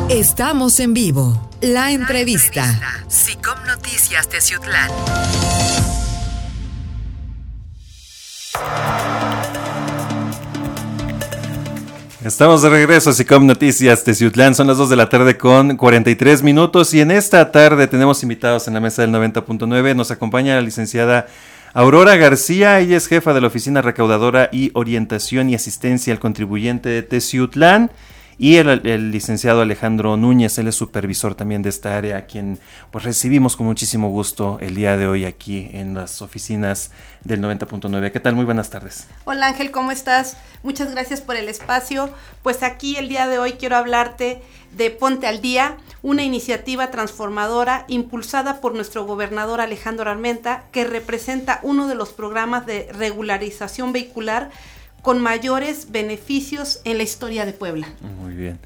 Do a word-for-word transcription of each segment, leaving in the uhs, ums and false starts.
Estamos en vivo. La entrevista. La entrevista. SICOM Noticias Teciutlán. Estamos de regreso a SICOM Noticias Teciutlán, son las dos de la tarde con cuarenta y tres minutos y en esta tarde tenemos invitados en la mesa del noventa punto nueve, nos acompaña la licenciada Aurora García, ella es jefa de la Oficina Recaudadora y Orientación y Asistencia al Contribuyente de Teciutlán, y el, el licenciado Alejandro Núñez, él es supervisor también de esta área, a quien pues recibimos con muchísimo gusto el día de hoy aquí en las oficinas del noventa punto nueve. ¿Qué tal? Muy buenas tardes. Hola Ángel, ¿cómo estás? Muchas gracias por el espacio. Pues aquí el día de hoy quiero hablarte de Ponte al Día, una iniciativa transformadora impulsada por nuestro gobernador Alejandro Armenta, que representa uno de los programas de regularización vehicular con mayores beneficios en la historia de Puebla. Muy bien.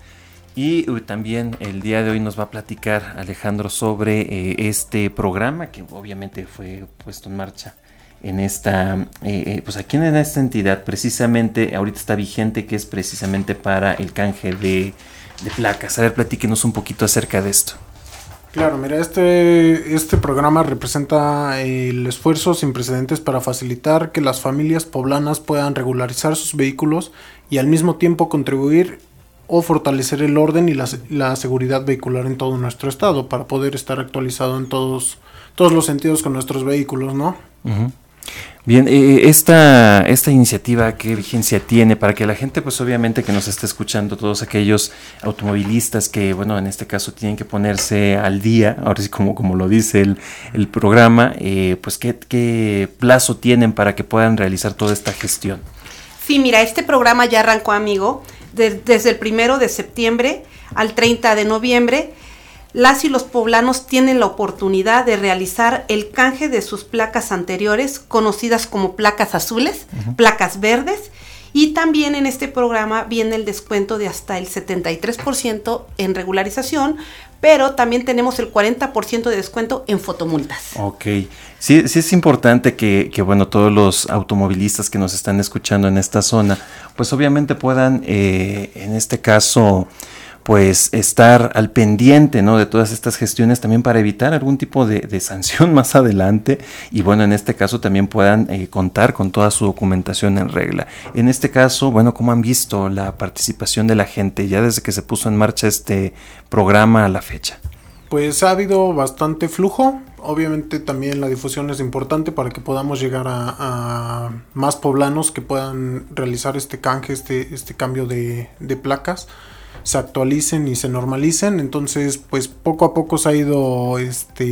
Y uh, también el día de hoy nos va a platicar Alejandro sobre eh, este programa que obviamente fue puesto en marcha en esta, eh, pues aquí en esta entidad, precisamente ahorita está vigente, que es precisamente para el canje de, de placas. A ver, platíquenos un poquito acerca de esto. Claro, mira, este, este programa representa el esfuerzo sin precedentes para facilitar que las familias poblanas puedan regularizar sus vehículos y al mismo tiempo contribuir o fortalecer el orden y la, la seguridad vehicular en todo nuestro estado para poder estar actualizado en todos, todos los sentidos con nuestros vehículos, ¿no? Uh-huh. Bien, eh, esta, esta iniciativa, ¿qué vigencia tiene? Para que la gente, pues obviamente que nos esté escuchando, todos aquellos automovilistas que, bueno, en este caso tienen que ponerse al día, ahora sí como, como lo dice el, el programa, eh, pues ¿qué, qué plazo tienen para que puedan realizar toda esta gestión? Sí, mira, este programa ya arrancó, amigo, de, desde el primero de septiembre al treinta de noviembre. Las y los poblanos tienen la oportunidad de realizar el canje de sus placas anteriores, conocidas como placas azules, uh-huh. placas verdes, y también en este programa viene el descuento de hasta el setenta y tres por ciento en regularización, pero también tenemos el cuarenta por ciento de descuento en fotomultas. Ok, sí, sí es importante que, que, bueno, todos los automovilistas que nos están escuchando en esta zona, pues obviamente puedan, eh, en este caso, pues estar al pendiente, ¿no?, de todas estas gestiones también para evitar algún tipo de, de sanción más adelante y bueno, en este caso también puedan eh, contar con toda su documentación en regla. En este caso, bueno, ¿cómo han visto la participación de la gente ya desde que se puso en marcha este programa a la fecha? Pues ha habido bastante flujo, obviamente también la difusión es importante para que podamos llegar a, a más poblanos que puedan realizar este canje, este, este cambio de, de placas, se actualicen y se normalicen. Entonces pues poco a poco se ha ido este